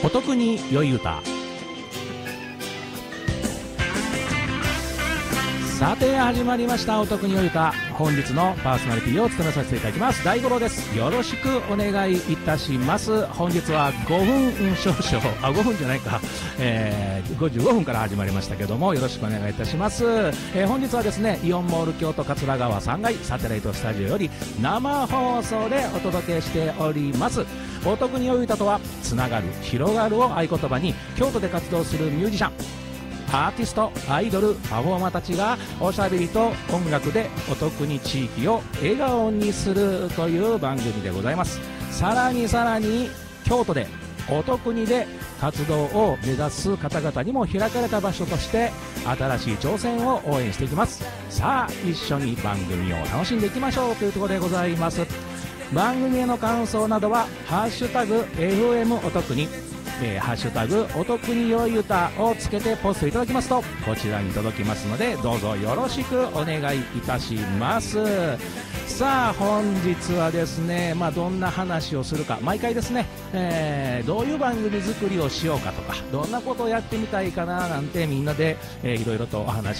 お得に良い歌。さて始まりましたお得に良い歌。本日のパーソナリティを務めさせていただきます大五郎です。よろしくお願いいたします。本日は5分少々5分じゃないか、55分から始まりましたけども、よろしくお願いいたします。本日はですね、イオンモール京都桂川3階サテライトスタジオより生放送でお届けしております。お得に良い歌とは、つながる広がるを合言葉に京都で活動するミュージシャン、アーティスト、アイドル、パフォーマーたちがおしゃべりと音楽でお得に地域を笑顔にするという番組でございます。さらに京都でお得にで活動を目指す方々にも開かれた場所として新しい挑戦を応援していきます。さあ一緒に番組を楽しんでいきましょうというところでございます。番組への感想などはハッシュタグ FM お得に、ハッシュタグお得に良い歌をつけてポストいただきますとこちらに届きますので、どうぞよろしくお願いいたします。さあ本日はですね、どんな話をするか、毎回ですね、どういう番組作りをしようかとか、どんなことをやってみたいかななんてみんなで、いろいろとお話